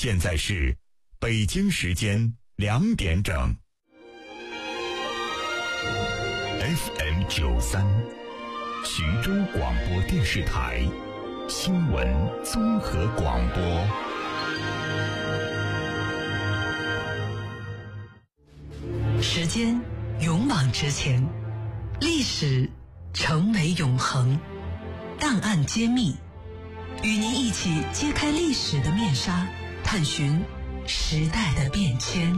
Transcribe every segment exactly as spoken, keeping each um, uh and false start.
现在是北京时间两点整。F M 九三，徐州广播电视台新闻综合广播。 时间勇往直前，历史成为永恒，档案揭秘，与您一起揭开历史的面纱，探寻时代的变迁。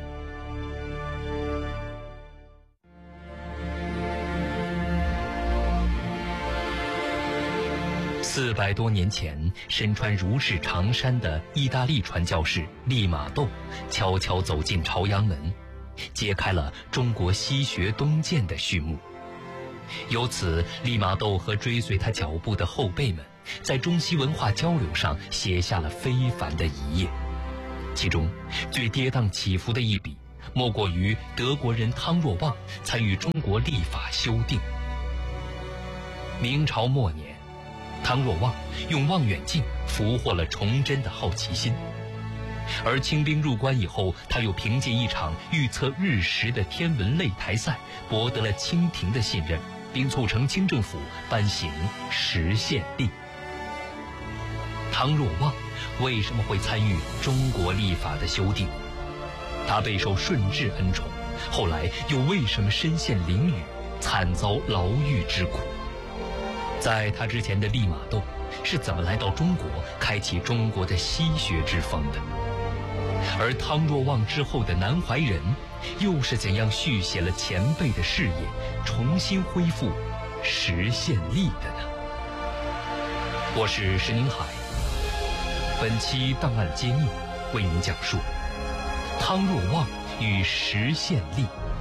四百多年前，身穿如是长衫的意大利传教士利玛窦悄悄走进朝阳门，揭开了中国西学东渐的序幕。由此，利玛窦和追随他脚步的后辈们在中西文化交流上写下了非凡的一页。其中最跌宕起伏的一笔，莫过于德国人汤若望参与中国历法修订。明朝末年，汤若望用望远镜俘获了崇祯的好奇心，而清兵入关以后，他又凭借一场预测日食的天文擂台赛博得了清廷的信任，并促成清政府颁行时限令。汤若望为什么会参与中国历法的修订？他备受顺治恩宠，后来又为什么身陷囹圄，惨遭牢狱之苦？在他之前的利玛窦是怎么来到中国，开启中国的西学之风的？而汤若望之后的南怀仁又是怎样续写了前辈的事业，重新恢复时限力的呢？我是石宁海，本期档案揭秘为您讲述汤若望与时限力。